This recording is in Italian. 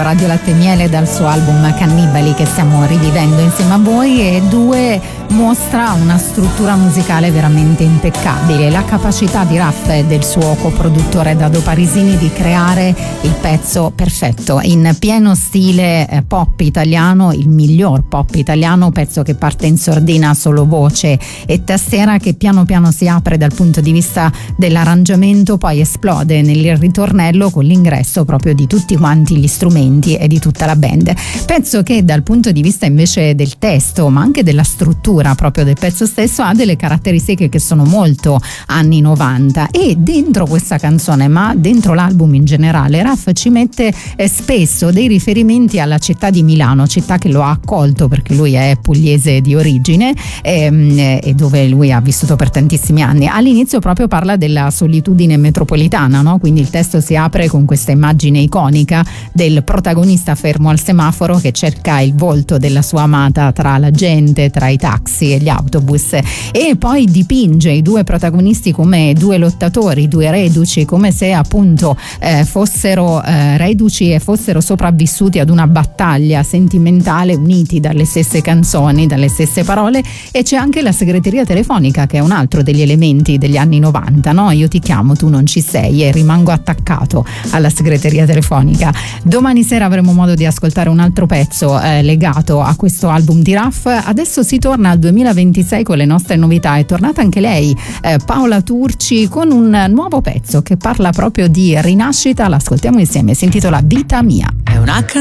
Radio Latte e Miele dal suo album Cannibali, che stiamo rivivendo insieme a voi, e 2 mostra una struttura musicale veramente impeccabile, la capacità di Raf e del suo coproduttore Dado Parisini di creare il pezzo perfetto in pieno stile pop italiano, il miglior pop italiano, pezzo che parte in sordina, solo voce e tastiera, che piano piano si apre dal punto di vista dell'arrangiamento, poi esplode nel ritornello con l'ingresso proprio di tutti quanti gli strumenti e di tutta la band. Pezzo che dal punto di vista invece del testo, ma anche della struttura proprio del pezzo stesso, ha delle caratteristiche che sono molto anni 90, e dentro questa canzone, ma dentro l'album in generale, Raf ci mette spesso dei riferimenti alla città di Milano, città che lo ha accolto perché lui è pugliese di origine e dove lui ha vissuto per tantissimi anni. All'inizio proprio parla della solitudine metropolitana, no? Quindi il testo si apre con questa immagine iconica del protagonista fermo al semaforo che cerca il volto della sua amata tra la gente, tra i taxi e gli autobus, e poi dipinge i 2 protagonisti come 2 lottatori, 2 reduci, come se appunto fossero reduci e fossero sopravvissuti ad una battaglia sentimentale, uniti dalle stesse canzoni, dalle stesse parole. E c'è anche la segreteria telefonica, che è un altro degli elementi degli anni 90, no? Io ti chiamo, tu non ci sei, e rimango attaccato alla segreteria telefonica. Domani sera avremo modo di ascoltare un altro pezzo legato a questo album di Raf. Adesso si torna al 2026 con le nostre novità. È tornata anche lei, Paola Turci, con un nuovo pezzo che parla proprio di rinascita. L'ascoltiamo insieme, si intitola Vita Mia. È una